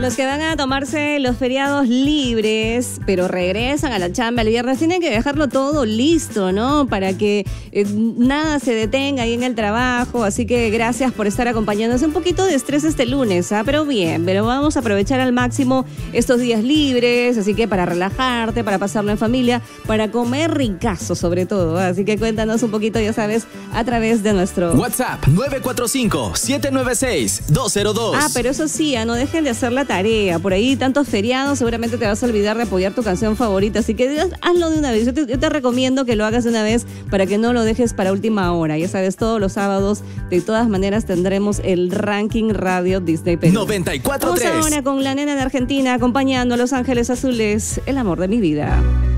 los que van a tomarse los feriados libres, pero regresan a la chamba el viernes, tienen que dejarlo todo listo, ¿no? Para que nada se detenga ahí en el trabajo. Así que gracias por estar acompañándonos. Un poquito de estrés este lunes, ¿ah? Pero bien, pero vamos a aprovechar al máximo estos días libres, así que para relajarte, para pasarlo en familia, para comer ricazo sobre todo, ¿ah? Así que cuéntanos un poquito, ya sabes, a través de nuestro WhatsApp 945-796-202. Ah, pero eso sí, no dejen de hacer la tarea. Por ahí tantos feriados, seguramente te vas a olvidar de apoyar tu canción favorita. Así que hazlo de una vez. Yo te recomiendo que lo hagas de una vez para que no lo dejes para última hora. Ya sabes, todos los sábados, de todas maneras, tendremos el ranking radio Disney Perú. 94.3. Vamos ahora con la nena de Argentina acompañando a Los Ángeles Azules, el amor de mi vida.